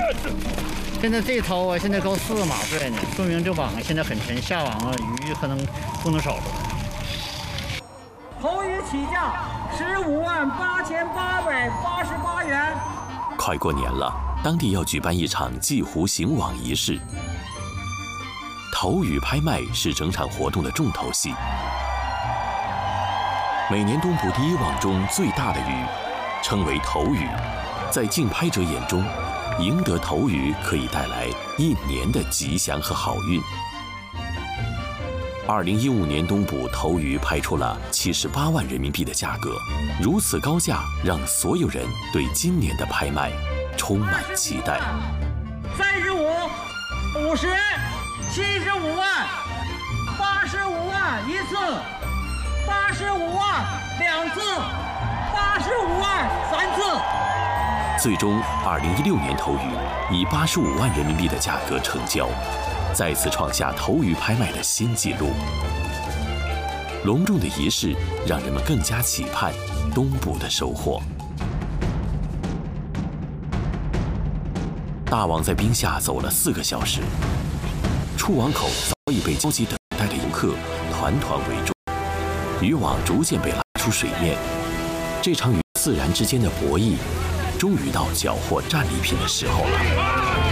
现在这头啊，现在够4码岁呢，说明这网现在很沉，下网啊鱼可能不能少了。 头鱼起价158888元。 快过年了，当地要举办一场祭湖行网仪式。头鱼拍卖是整场活动的重头戏。每年东部第一网中最大的鱼，称为头鱼，在竞拍者眼中，赢得头鱼可以带来1年的吉祥和好运。2015年东部头鱼拍出了78万人民币的价格，如此高价让所有人对今年的拍卖充满期待。 35、50、75万、85万一次，85万2次，85万3次。 最终，2016年头鱼以85万人民币的价格成交，再次创下头鱼拍卖的新纪录。隆重的仪式让人们更加期盼东部的收获。大网在冰下走了4个小时，出网口早已被焦急等待的游客团团围住，渔网逐渐被拉出水面。这场与自然之间的博弈，终于到缴获战利品的时候了。